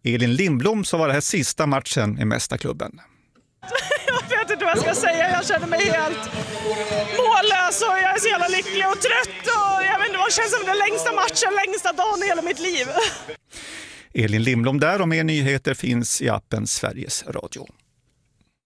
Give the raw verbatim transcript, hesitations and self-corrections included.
Elin Lindblom så var det här sista matchen i Mästarklubben. Jag vet inte vad jag ska säga, jag känner mig helt mållös och jag är så jävla lycklig och trött och jag vet inte vad det känns som den längsta matchen, längsta dagen i hela mitt liv. Elin Lindblom där och mer nyheter finns i appen Sveriges Radio.